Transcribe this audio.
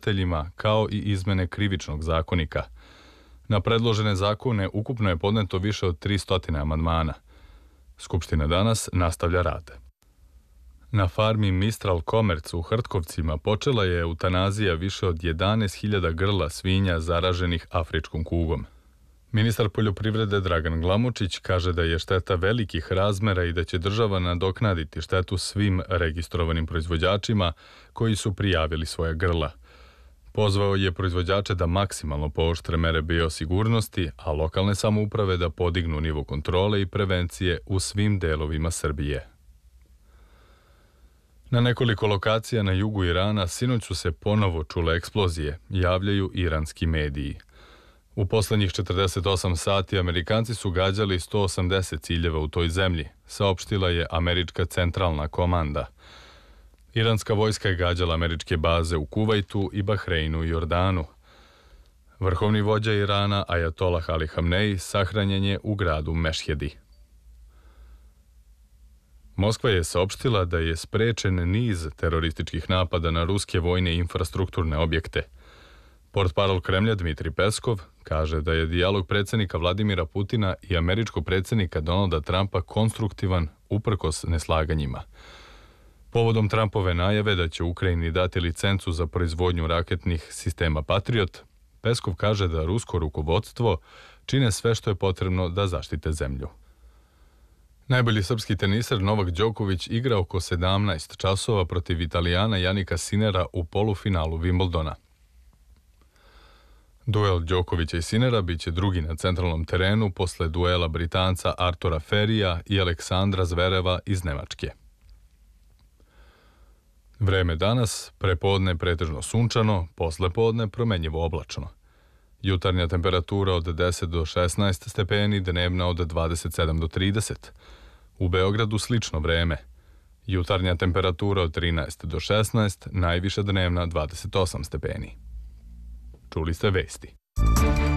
roditeljima, kao i izmene krivičnog zakonika. Na predložene zakone ukupno je podneto više od 300 amandmana. Skupština danas nastavlja rad. Na farmi Mistral Komerc u Hrtkovcima počela je eutanazija više od 11.000 grla svinja zaraženih afričkom kugom. Ministar poljoprivrede Dragan Glamočić kaže da je šteta velikih razmera i da će država nadoknaditi štetu svim registrovanim proizvođačima koji su prijavili svoja grla. Pozvao je proizvođače da maksimalno pooštre mere biosigurnosti, a lokalne samouprave da podignu nivo kontrole i prevencije u svim delovima Srbije. Na nekoliko lokacija na jugu Irana sinoć su se ponovo čule eksplozije, javljaju iranski mediji. U poslednjih 48 sati Amerikanci su gađali 180 ciljeva u toj zemlji, saopštila je američka centralna komanda. Iranska vojska je gađala američke baze u Kuvajtu i Bahreinu i Jordanu. Vrhovni vođa Irana, Ajatolah Ali Hamnej, sahranjen je u gradu Mešhedi. Moskva je saopštila da je sprečen niz terorističkih napada na ruske vojne i infrastrukturne objekte. Portparol Kremlja Dmitri Peskov kaže da je dijalog predsjednika Vladimira Putina i američkog predsjednika Donalda Trumpa konstruktivan uprkos neslaganjima. Povodom Trumpove najave da će Ukrajini dati licencu za proizvodnju raketnih sistema Patriot, Peskov kaže da rusko rukovodstvo čine sve što je potrebno da zaštite zemlju. Najbolji srpski teniser Novak Đoković igra oko 17 časova protiv Italijana Janika Sinera u polufinalu Wimbledona. Duel Đokovića i Sinera biće drugi na centralnom terenu posle duela Britanca Artura Ferija i Aleksandra Zvereva iz Nemačke. Vreme danas, prepodne pretežno sunčano, poslepodne promenjivo oblačno. Jutarnja temperatura od 10 do 16 stepeni, dnevna od 27 do 30. U Beogradu slično vreme. Jutarnja temperatura od 13 do 16, najviša dnevna 28 stepeni. Čuli ste vesti.